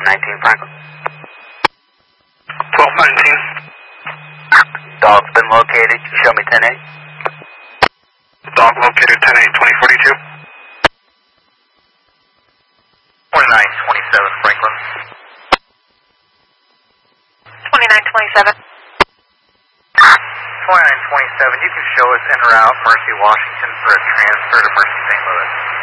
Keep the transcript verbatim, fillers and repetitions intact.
nineteen Franklin. twelve nineteen. Dog's been located. Show me ten eight. Dog located ten eight, twenty forty-two. twenty-nine twenty-seven Franklin. twenty-nine twenty-seven. twenty-nine twenty-seven, you can show us en route Mercy, Washington for a transfer to Mercy, Saint Louis.